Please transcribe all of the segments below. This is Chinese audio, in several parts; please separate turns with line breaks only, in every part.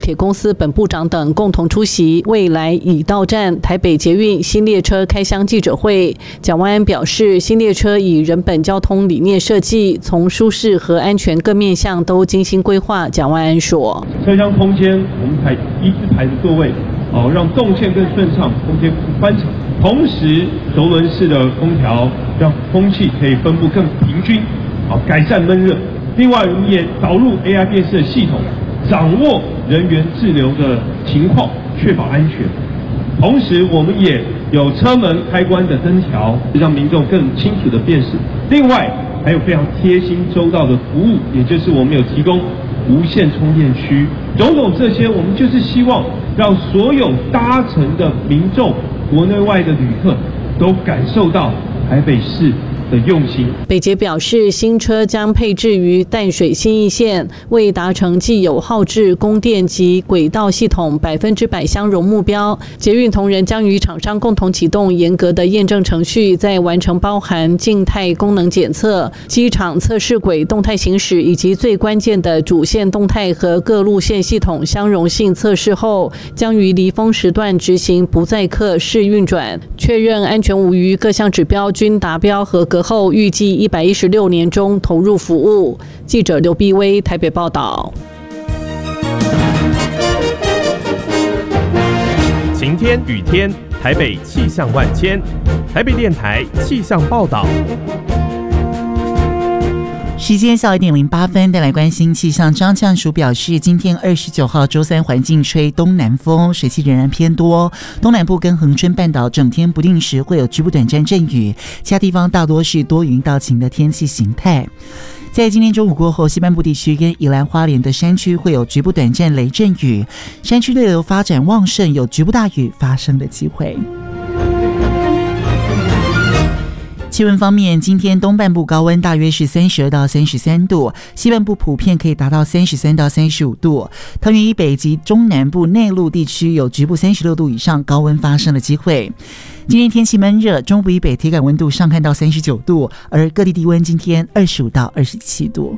铁公司本部长等共同出席未来已到站台北捷运新列车开箱记者会。蒋万安表示，新列车以人本交通理念设计，从舒适和安全各面向都精心规划。蒋万安说，
车厢空间我们采一字排的座位，让动线更顺畅，空间更宽敞。同时，轴轮式的空调让空气可以分布更平均，改善闷热。另外，我们也导入 AI 辨识的系统，掌握人员滞留的情况，确保安全。同时，我们也有车门开关的灯条，让民众更清楚的辨识。另外，还有非常贴心周到的服务，也就是我们有提供无线充电区。种种这些，我们就是希望让所有搭乘的民众，国内外的旅客都感受到台北市的用心。
北捷表示，新车将配置于淡水信义线，为达成既有耗质、供电及轨道系统100%相容目标，捷运同仁将与厂商共同启动严格的验证程序，在完成包含静态功能检测、机场测试轨动态行驶以及最关键的主线动态和各路线系统相容性测试后，将于离峰时段执行不载客试运转，确认安全无虞，各项指标均达标合格后，预计116年中投入服务。记者刘碧薇台北报道。
晴天雨天，台北气象万千。台北电台气象报道。
时间下1:08，带来关心气象。张降署表示，今天29号周三环境吹东南风，水汽仍然偏多，东南部跟恒春半岛整天不定时会有局部短暂阵雨，其他地方大多是多云到晴的天气形态。在今天中午过后，西半部地区跟宜兰花莲的山区会有局部短暂雷阵雨，山区对流发展旺盛，有局部大雨发生的机会。气温方面，今天东半部高温大约是32到33度，西半部普遍可以达到33到35度。桃园以北及中南部内陆地区有局部36度以上高温发生的机会。今天天气闷热，中部以北体感温度上看到39度，而各地低温今天25到27度。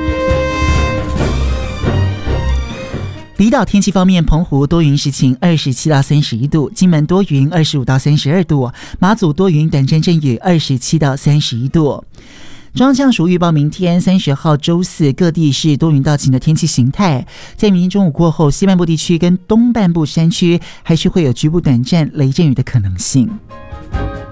离岛天气方面，澎湖多云时晴27到31度，金门多云25到32度，马祖多云短暂阵雨27到31度。中央气象署预报，明天30号周四各地是多云到晴的天气形态。在明天中午过后，西半部地区跟东半部山区还是会有局部短暂雷阵雨的可能性。